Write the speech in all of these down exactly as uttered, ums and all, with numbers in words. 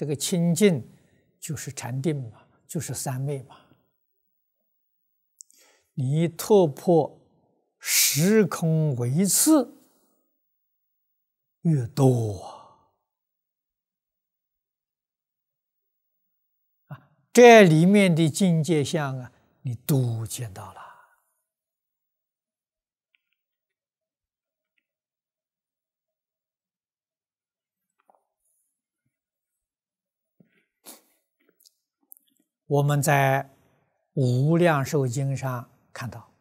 这个清净就是禅定嘛，就是三昧嘛。你突破时空维次越多啊，啊，这里面的境界相啊，你都见到了。我们在《无量寿经》上看到，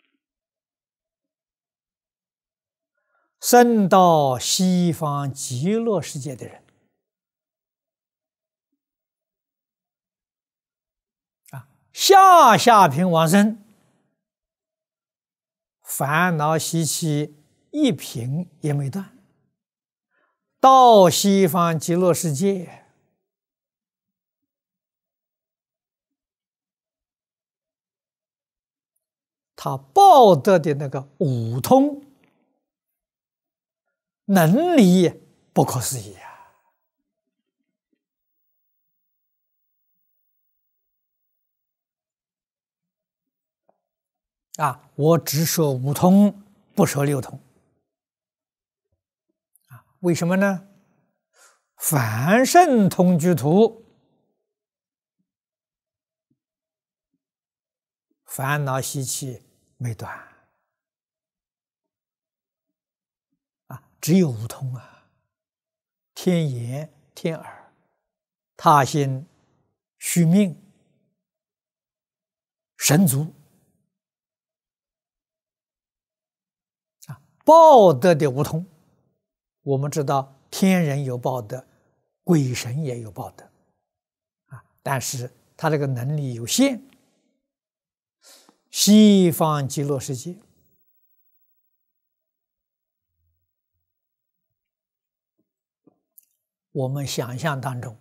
生到西方极乐世界的人啊，下下品往生，烦恼习气一品也没断，到西方极乐世界。他报得的那个五通能力不可思议啊！啊，我只说五通，不说六通。啊，为什么呢？凡圣同居土，烦恼习气没断啊，只有五通啊：天眼、天耳、他心、虚命、神足啊，报得的五通。我们知道天人有报德，鬼神也有报德啊，但是他这个能力有限。西方极乐世界我们想象当中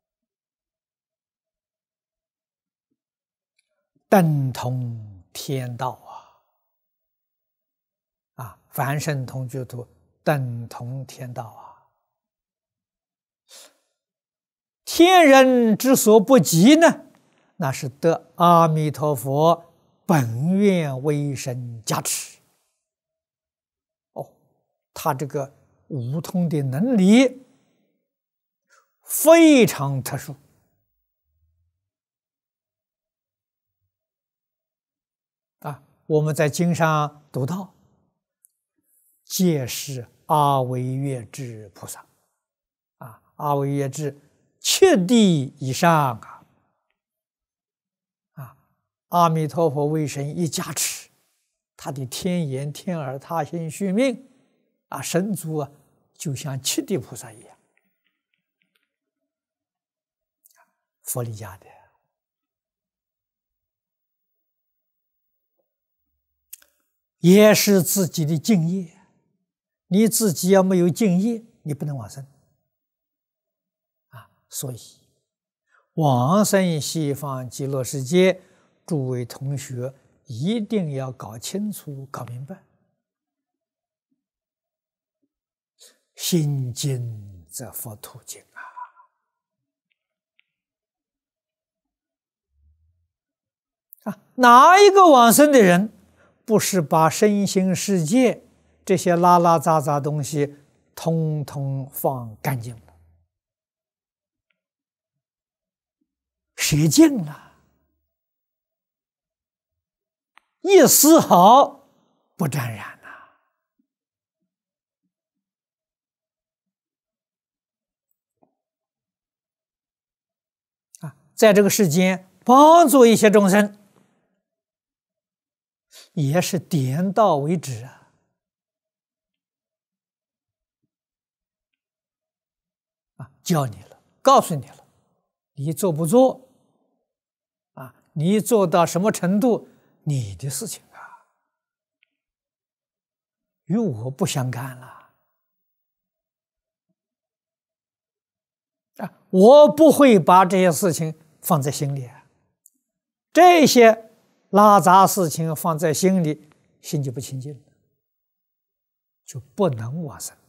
等同天道啊！啊，凡圣同居土等同天道啊！天人之所不及呢，那是得阿弥陀佛本愿威神加持。哦，他这个五通的能力非常特殊啊！我们在经上读到，皆是阿惟越致菩萨啊，阿惟越致七地以上啊！啊，阿弥陀佛威神一加持，他的天眼、天耳、他心、虚命啊，神足啊，就像七地菩萨一样。佛理家的，也是自己的敬业。你自己要没有敬业，你不能往生啊！所以往生西方极乐世界，诸位同学一定要搞清楚、搞明白。心经则佛途径啊！啊，哪一个往生的人，不是把身心世界这些拉拉杂杂东西通通放干净了，洗净了，一丝毫不沾染呐！啊，在这个世间帮助一些众生，也是点到为止啊！啊，教你了，告诉你了，你做不做？啊，你做到什么程度，你的事情啊，与我不相干了。啊，我不会把这些事情放在心里啊，这些拉杂事情放在心里，心就不清净了，就不能往生。